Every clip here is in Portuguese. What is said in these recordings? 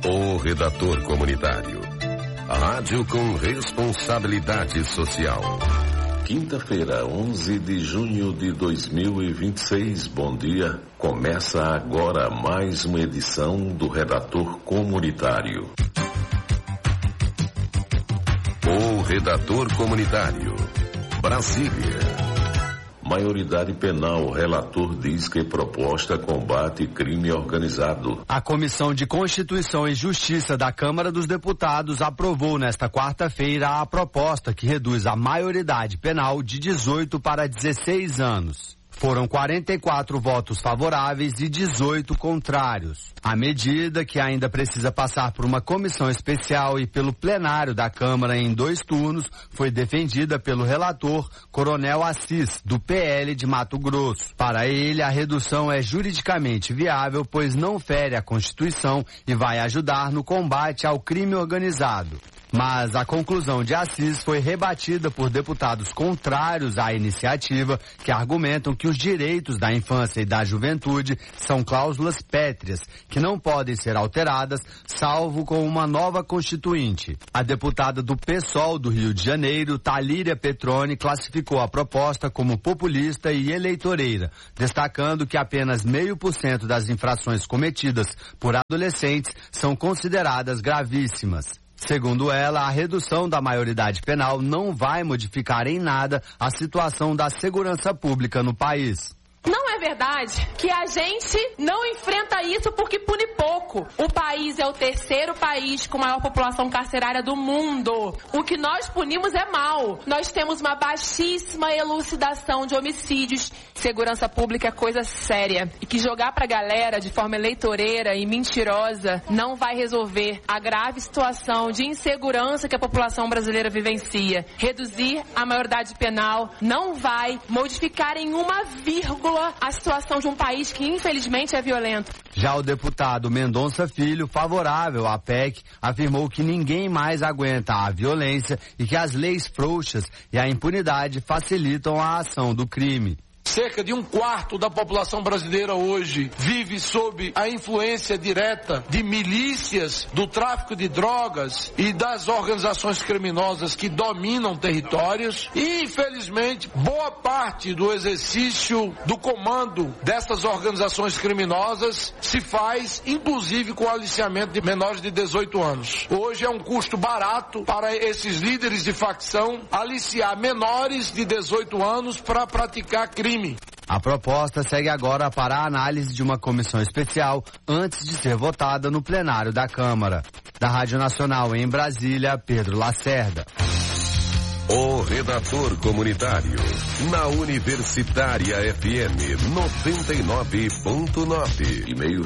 O Redator Comunitário. Rádio com responsabilidade social. Quinta-feira, 11 de junho de 2026. Bom dia. Começa agora mais uma edição do Redator Comunitário. O Redator Comunitário. Brasília. Maioridade penal, relator diz que proposta combate crime organizado. A Comissão de Constituição e Justiça da Câmara dos Deputados aprovou nesta quarta-feira a proposta que reduz a maioridade penal de 18 para 16 anos. Foram 44 votos favoráveis e 18 contrários. A medida, que ainda precisa passar por uma comissão especial e pelo plenário da Câmara em 2 turnos, foi defendida pelo relator Coronel Assis, do PL de Mato Grosso. Para ele, a redução é juridicamente viável, pois não fere a Constituição e vai ajudar no combate ao crime organizado. Mas a conclusão de Assis foi rebatida por deputados contrários à iniciativa, que argumentam que os direitos da infância e da juventude são cláusulas pétreas, que não podem ser alteradas, salvo com uma nova constituinte. A deputada do PSOL do Rio de Janeiro, Talíria Petroni, classificou a proposta como populista e eleitoreira, destacando que apenas 0,5% das infrações cometidas por adolescentes são consideradas gravíssimas. Segundo ela, a redução da maioridade penal não vai modificar em nada a situação da segurança pública no país. Não é verdade que a gente não enfrenta isso porque pune pouco. O país é o 3º país com maior população carcerária do mundo. O que nós punimos é mal. Nós temos uma baixíssima elucidação de homicídios. Segurança pública é coisa séria. E que jogar pra galera de forma eleitoreira e mentirosa não vai resolver a grave situação de insegurança que a população brasileira vivencia. Reduzir a maioridade penal não vai modificar em uma vírgula a situação de um país que infelizmente é violento. Já o deputado Mendonça Filho, favorável à PEC, afirmou que ninguém mais aguenta a violência e que as leis frouxas e a impunidade facilitam a ação do crime. Cerca de 1/4 da população brasileira hoje vive sob a influência direta de milícias, do tráfico de drogas e das organizações criminosas que dominam territórios. E, infelizmente, boa parte do exercício do comando dessas organizações criminosas se faz, inclusive, com o aliciamento de menores de 18 anos. Hoje é um custo barato para esses líderes de facção aliciar menores de 18 anos para praticar crime. A proposta segue agora para a análise de uma comissão especial antes de ser votada no plenário da Câmara. Da Rádio Nacional em Brasília, Pedro Lacerda. O Redator Comunitário, na Universitária FM 99.9. E-mail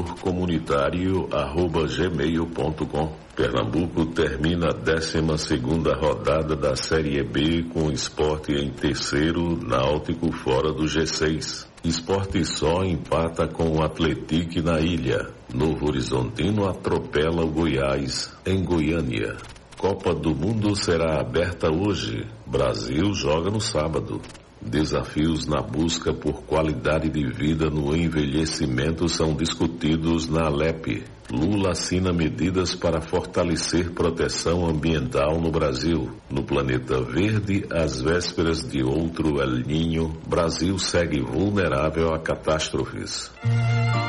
redatorcomunitário@gmail.com. Pernambuco termina a 12ª rodada da Série B com Sport em terceiro, Náutico fora do G6. Sport só empata com o Atlético na ilha. Novo Horizontino atropela o Goiás em Goiânia. Copa do Mundo será aberta hoje. Brasil joga no sábado. Desafios na busca por qualidade de vida no envelhecimento são discutidos na Alep. Lula assina medidas para fortalecer proteção ambiental no Brasil. No planeta verde, às vésperas de outro El Niño, Brasil segue vulnerável a catástrofes.